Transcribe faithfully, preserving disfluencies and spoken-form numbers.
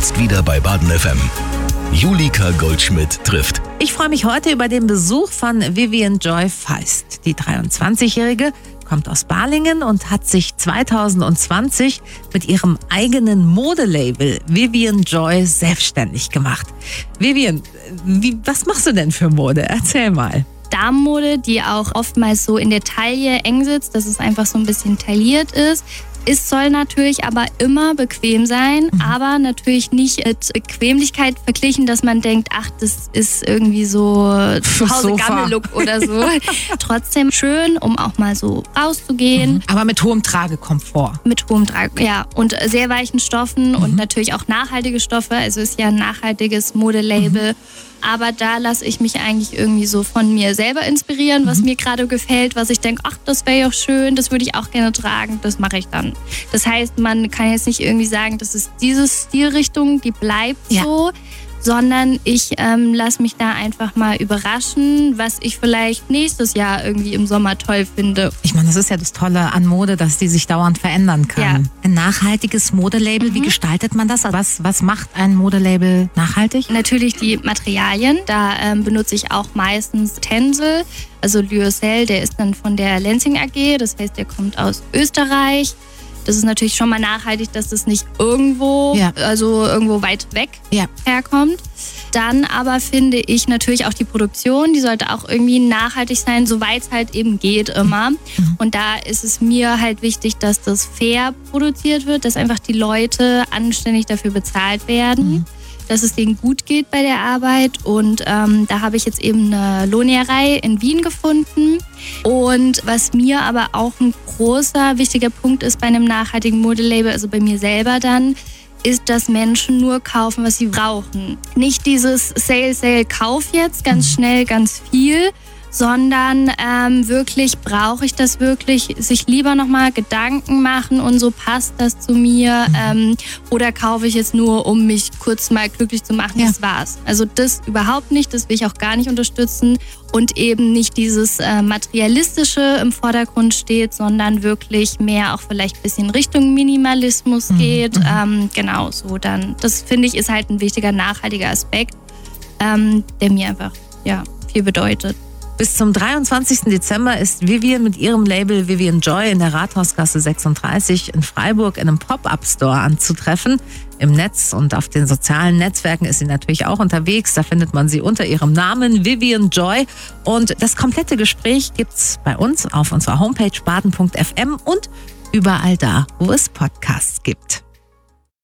Jetzt wieder bei Baden F M. Julika Goldschmidt trifft. Ich freue mich heute über den Besuch von Vivian Joy Feist. Die dreiundzwanzigjährige kommt aus Balingen und hat sich zweitausendzwanzig mit ihrem eigenen Modelabel Vivian Joy selbstständig gemacht. Vivian, wie, was machst du denn für Mode? Erzähl mal. Damenmode, die auch oftmals so in der Taille eng sitzt, dass es einfach so ein bisschen tailliert ist. Es soll natürlich aber immer bequem sein, mhm. aber natürlich nicht mit Bequemlichkeit verglichen, dass man denkt, ach, das ist irgendwie so Hause-Gammel-Look oder so. Trotzdem schön, um auch mal so rauszugehen. Mhm. Aber mit hohem Tragekomfort. Mit hohem Trage, ja. Und sehr weichen Stoffen mhm. und natürlich auch nachhaltige Stoffe. Also ist ja ein nachhaltiges Modelabel. Mhm. Aber da lasse ich mich eigentlich irgendwie so von mir selber inspirieren, was mhm. mir gerade gefällt, was ich denke, ach, das wäre ja auch schön, das würde ich auch gerne tragen, das mache ich dann. Das heißt, man kann jetzt nicht irgendwie sagen, das ist diese Stilrichtung, die bleibt ja. so, sondern ich ähm, lasse mich da einfach mal überraschen, was ich vielleicht nächstes Jahr irgendwie im Sommer toll finde. Ich meine, das ist ja das Tolle an Mode, dass die sich dauernd verändern kann. Ja. Ein nachhaltiges Modelabel, mhm. wie gestaltet man das? Was, was macht ein Modelabel nachhaltig? Natürlich die Materialien. Da ähm, benutze ich auch meistens Tencel. Also Lyocell, der ist dann von der Lenzing A G, das heißt, der kommt aus Österreich. Das ist natürlich schon mal nachhaltig, dass das nicht irgendwo, ja. also irgendwo weit weg ja. herkommt. Dann aber finde ich natürlich auch die Produktion, die sollte auch irgendwie nachhaltig sein, soweit es halt eben geht immer. Mhm. Und da ist es mir halt wichtig, dass das fair produziert wird, dass einfach die Leute anständig dafür bezahlt werden. Mhm. Dass es denen gut geht bei der Arbeit. Und ähm, da habe ich jetzt eben eine Lohnierei in Wien gefunden. Und was mir aber auch ein großer, wichtiger Punkt ist bei einem nachhaltigen Modelabel, also bei mir selber dann, ist, dass Menschen nur kaufen, was sie brauchen. Nicht dieses Sale, Sale, Kauf jetzt, ganz schnell, ganz viel, sondern ähm, wirklich, brauche ich das wirklich, sich lieber nochmal Gedanken machen und so, passt das zu mir ähm, oder kaufe ich jetzt nur, um mich kurz mal glücklich zu machen, ja. das war's. Also das überhaupt nicht, das will ich auch gar nicht unterstützen und eben nicht dieses äh, Materialistische im Vordergrund steht, sondern wirklich mehr auch vielleicht ein bisschen Richtung Minimalismus mhm. geht. Mhm. Ähm, genau so dann, das finde ich ist halt ein wichtiger, nachhaltiger Aspekt, ähm, der mir einfach ja, viel bedeutet. Bis zum dreiundzwanzigsten Dezember ist Vivian mit ihrem Label Vivian Joy in der Rathausgasse sechsunddreißig in Freiburg in einem Pop-Up-Store anzutreffen. Im Netz und auf den sozialen Netzwerken ist sie natürlich auch unterwegs. Da findet man sie unter ihrem Namen Vivian Joy. Und das komplette Gespräch gibt's bei uns auf unserer Homepage baden punkt f m und überall da, wo es Podcasts gibt.